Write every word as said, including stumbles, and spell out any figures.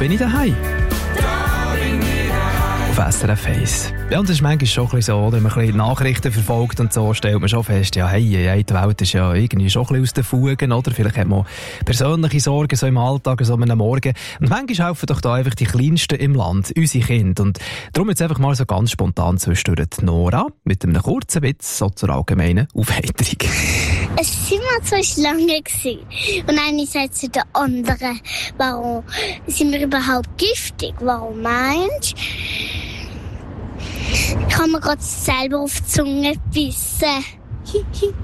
bin ich daheim. Auf S R F eins. Ja, und das ist manchmal schon ein bisschen so, wenn man ein bisschen Nachrichten verfolgt und so, stellt man schon fest, ja, hey, hey, die Welt ist ja irgendwie schon ein bisschen aus den Fugen, oder? Vielleicht hat man persönliche Sorgen so im Alltag, so einem Morgen. Und manchmal helfen doch da einfach die Kleinsten im Land, unsere Kinder. Und darum jetzt einfach mal so ganz spontan zwischendurch die Nora mit einem kurzen Witz, so zur allgemeinen Aufheiterung. Es waren immer zwei Schlangen gewesen. Und eine sagt zu der anderen, warum sind wir überhaupt giftig? Warum meinst du? Ich habe mir gerade selber auf die Zunge gebissen.